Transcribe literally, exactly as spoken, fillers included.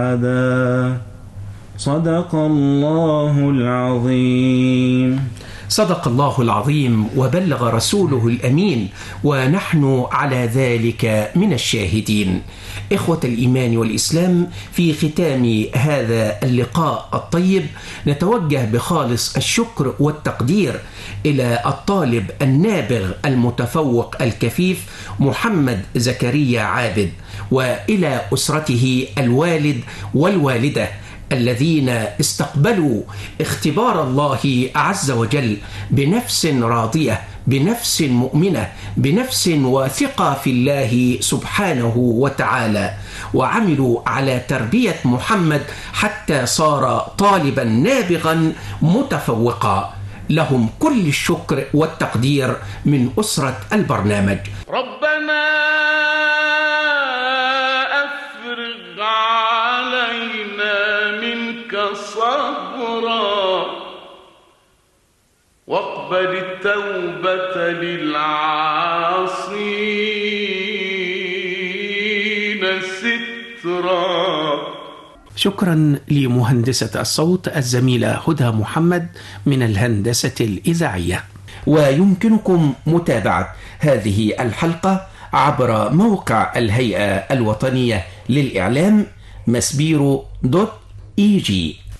هذا صدق الله العظيم. صدق الله العظيم وبلغ رسوله الأمين، ونحن على ذلك من الشاهدين. إخوة الإيمان والإسلام، في ختام هذا اللقاء الطيب نتوجه بخالص الشكر والتقدير إلى الطالب النابغ المتفوق الكفيف محمد زكريا عابد، وإلى أسرته الوالد والوالدة الذين استقبلوا اختبار الله عز وجل بنفس راضية، بنفس مؤمنة، بنفس واثقة في الله سبحانه وتعالى، وعملوا على تربية محمد حتى صار طالبا نابغا متفوقا. لهم كل الشكر والتقدير من أسرة البرنامج. ربنا أفرغ علينا منك صبرا واقبل التوبة للعاصين سترا. شكرا لمهندسة الصوت الزميلة هدى محمد من الهندسة الإذاعية. ويمكنكم متابعة هذه الحلقة عبر موقع الهيئة الوطنية للإعلام مسبيرو دوت إي جي.